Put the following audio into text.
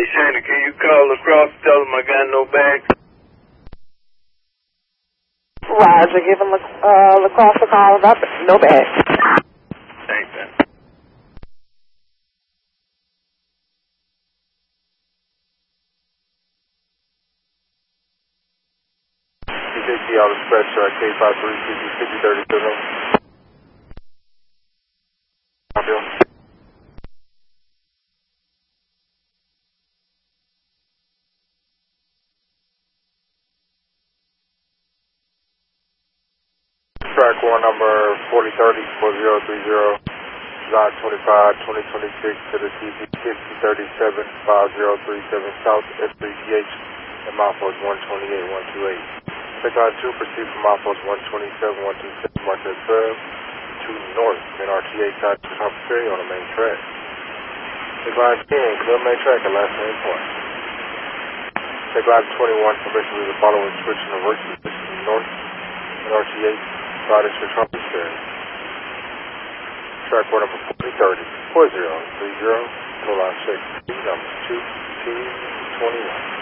appreciate it. Can you call across and tell them I got no bag? Roger, give him Lacrosse a call about no bag. Thanks, man. TJC out of Express Track K53 5037. Track 1 number 4030 4030, line 25 2026 to the CP 5037 5037 South S3PH and milepost 128 128. Check line 2, proceed from milepost 127 127 Marquez Drive to north, then RTA side to Top Ferry on the main track. Check line 10, clear main track at last main point. Check line 21, permission with the following switch in reverse position north, and RTA side to Top Ferry. Track 1 number 4030 4030, toll line 6, number 2221.